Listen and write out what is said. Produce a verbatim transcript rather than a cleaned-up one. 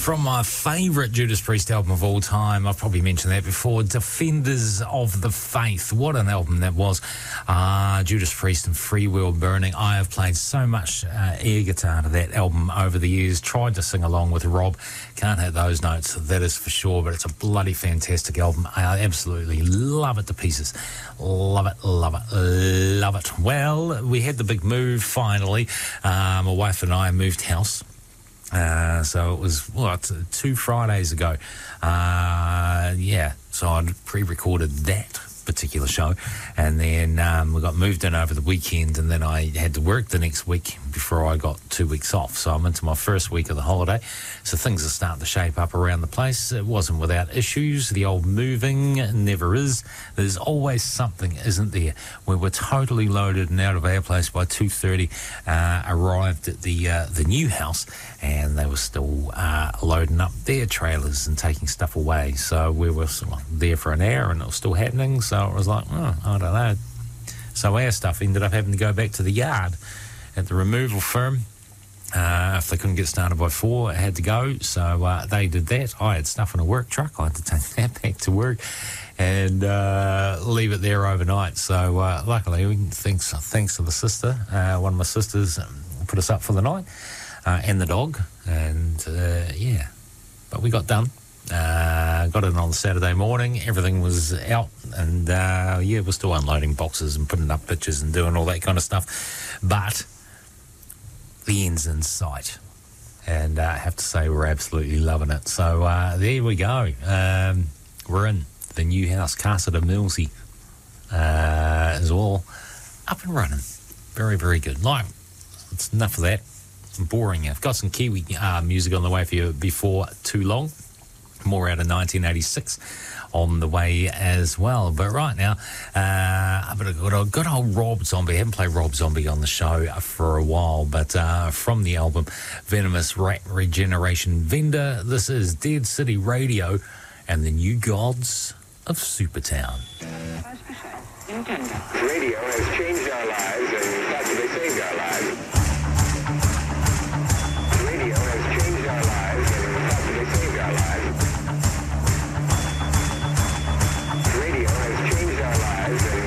from my favourite Judas Priest album of all time. I've probably mentioned that before. Defenders of the Faith. What an album that was. Uh, Judas Priest and Free Will Burning. I have played so much uh, air guitar to that album over the years. Tried to sing along with Rob. Can't hit those notes, that is for sure, but it's a bloody fantastic album. I absolutely love it to pieces. Love it, love it, love it. Well, we had the big move finally. Uh, my wife and I moved house. Uh, so it was, what, two Fridays ago. Uh, yeah, so I'd pre-recorded that particular show, and then um, we got moved in over the weekend, and then I had to work the next week before I got two weeks off. So I'm into my first week of the holiday, so things are starting to shape up around the place. It wasn't without issues. The old moving never is. There's always something, isn't there? We were totally loaded and out of our place by two thirty, uh, arrived at the uh, the new house, and they were still uh, loading up their trailers and taking stuff away. So we were sort of there for an hour, and it was still happening. So it was like, oh, I don't know. So our stuff ended up having to go back to the yard at the removal firm. Uh, if they couldn't get started by four, it had to go. So uh, they did that. I had stuff in a work truck. I had to take that back to work and uh, leave it there overnight. So uh, luckily, thanks, thanks to the sister, uh, one of my sisters put us up for the night, uh, and the dog. And uh, yeah, but we got done. Uh, got it on Saturday morning. Everything was out, and uh, yeah, we're still unloading boxes and putting up pictures and doing all that kind of stuff. But the end's in sight, and uh, I have to say we're absolutely loving it. So uh, there we go. Um, we're in the new house. Casa de Millsy uh, is all up and running. Very, very good. Like, it's enough of that. It's boring. I've got some Kiwi uh, music on the way for you before too long. More out of nineteen eighty-six on the way as well. But right now, uh, a bit of good old, good old Rob Zombie. I haven't played Rob Zombie on the show for a while, but uh, from the album Venomous Rat Regeneration Vendor, this is Dead City Radio and the New Gods of Supertown. Radio has changed.